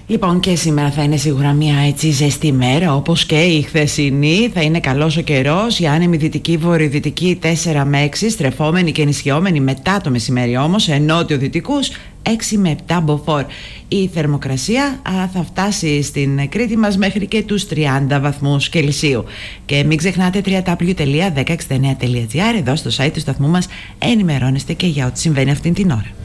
Λοιπόν, και σήμερα θα είναι σίγουρα μια έτσι ζεστή μέρα, όπως και η χθεσινή. Θα είναι καλός ο καιρός, η άνεμη δυτική βορειοδυτική 4 με 6, στρεφόμενη και ενισχυόμενη μετά το μεσημέρι όμως, σε νότιο-δυτικούς 6 με 7 μποφόρ. Η θερμοκρασία θα φτάσει στην Κρήτη μας μέχρι και τους 30 βαθμούς Κελσίου. Και μην ξεχνάτε www.1069.gr, εδώ στο site του σταθμού μας ενημερώνεστε και για ό,τι συμβαίνει αυτήν την ώρα.